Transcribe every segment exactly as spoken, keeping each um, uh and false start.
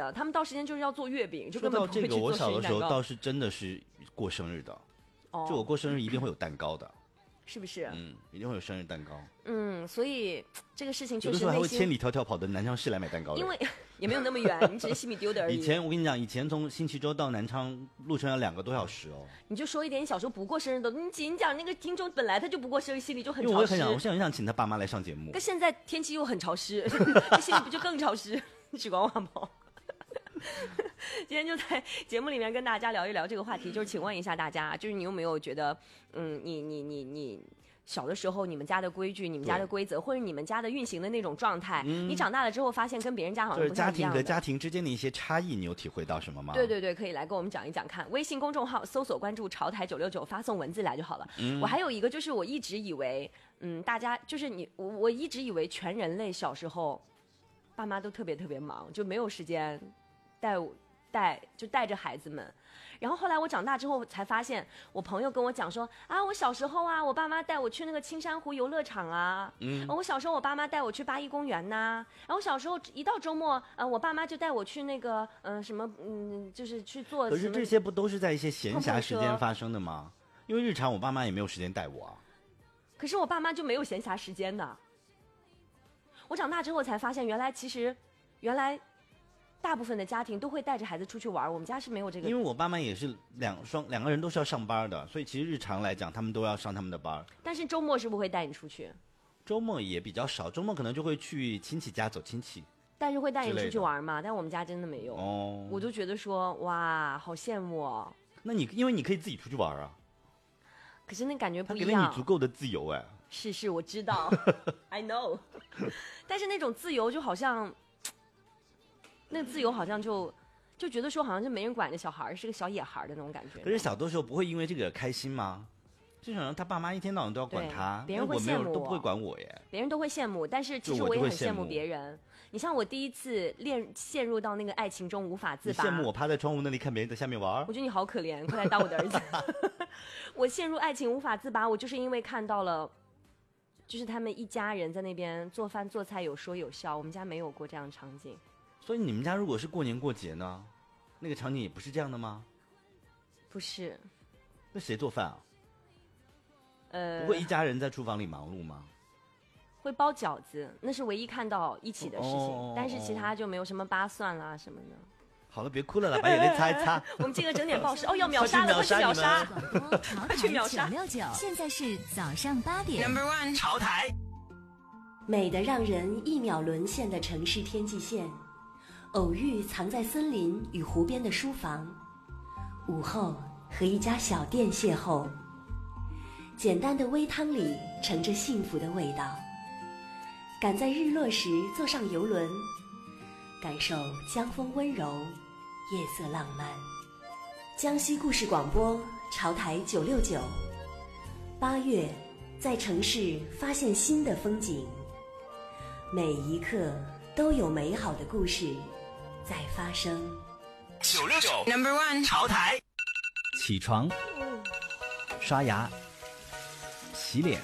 的，他们到时间就是要做月饼，就说根本不会去到这个，我做生日蛋糕。 小的时候倒是真的是过生日的， 哦、 就我过生日一定会有蛋糕的。 是不是？ 嗯，一定会有生日蛋糕。 嗯，所以这个事情确实有的时候还会千里迢迢跑到南昌市来买蛋糕的。 因为也没有那么远，你只是西米丢的而已。 以前我跟你讲，以前从新蕲州到南昌路程要两个多小时哦。 你就说一点你小时候不过生日的，你紧讲那个听众本来他就不过生日，心里就很潮湿。 因为我也很想，我现在很想请他爸妈来上节目。 可现在天气又很潮湿，心里不就更潮湿？时光万宝。今天就在节目里面跟大家聊一聊这个话题，就是请问一下大家，就是你有没有觉得，嗯，你你你你小的时候你们家的规矩、你们家的规则，或者你们家的运行的那种状态，嗯、你长大了之后发现跟别人家好像不太一样的。 就是家庭和家庭之间的一些差异，你有体会到什么吗？ 对对对，可以来跟我们讲一讲看。微信公众号搜索关注潮台九六九，发送文字来就好了。嗯、我还有一个就是我一直以为，嗯，大家就是你我我一直以为全人类小时候爸妈都特别特别忙，就没有时间带我。带就带着孩子们，然后后来我长大之后才发现，我朋友跟我讲说啊，我小时候啊，我爸妈带我去那个青山湖游乐场啊，嗯，我小时候我爸妈带我去八一公园呐、啊，然后我小时候一到周末，呃，我爸妈就带我去那个嗯、呃、什么嗯，就是去做。 可是这些不都是在一些闲暇时间发生的吗？因为日常我爸妈也没有时间带我啊。 可是我爸妈就没有闲暇时间的。我长大之后才发现，原来其实原来。大部分的家庭都会带着孩子出去玩，我们家是没有这个。 因为我爸妈也是两双两个人都是要上班的，所以其实日常来讲，他们都要上他们的班。 但是周末是不会带你出去？ 周末也比较少，周末可能就会去亲戚家走亲戚。 但是会带你出去玩嘛？但我们家真的没有。哦，我就觉得说，哇，好羡慕哦。 那你因为你可以自己出去玩啊。 可是那感觉不一样。 他给了你足够的自由哎。 是是，我知道，I know。但是那种自由就好像。那个自由好像就就觉得说好像是没人管的小孩是个小野孩的那种感觉。 可是小的时候不会因为这个开心吗？就想让他爸妈一天到晚都要管他， 别人会羡慕我， 都不会管我耶。 别人都会羡慕，但是其实我也很羡慕别人。你像我第一次恋陷入到那个爱情中无法自拔。 你羡慕我趴在窗户那里看别人在下面玩？ 我觉得你好可怜，快来当我的儿子。我陷入爱情无法自拔，我就是因为看到了，就是他们一家人在那边做饭做菜有说有笑，我们家没有过这样的场景。 所以你们家如果是过年过节呢，那个场景也不是这样的吗？ 不是。 那谁做饭啊？ 呃， 不会一家人在厨房里忙碌吗？ 会包饺子，那是唯一看到一起的事情，哦、但是其他就没有什么扒蒜啦什么的。 好了，别哭了啦，把眼泪擦一擦。 我们这个整点报时哦，要秒杀了，快去秒杀！ 快去秒杀！九六九，现在是早上八点。Number one， 潮台。 美得让人一秒沦陷的城市天际线。偶遇藏在森林与湖边的书房，午后和一家小店邂逅，简单的微汤里盛着幸福的味道。赶在日落时坐上游轮，感受江风温柔，夜色浪漫。江西故事广播，潮台九六九。八月，在城市发现新的风景，每一刻都有美好的故事在发生。 九六九 Number One 潮台。 起床，刷牙，洗脸，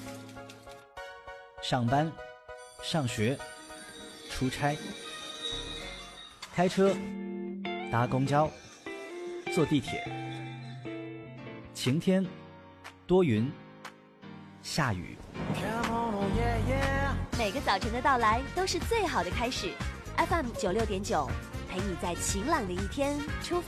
上班，上学，出差，开车，搭公交，坐地铁，晴天，多云，下雨。 每个早晨的到来都是最好的开始。F M 九六点九，陪你在晴朗的一天出发。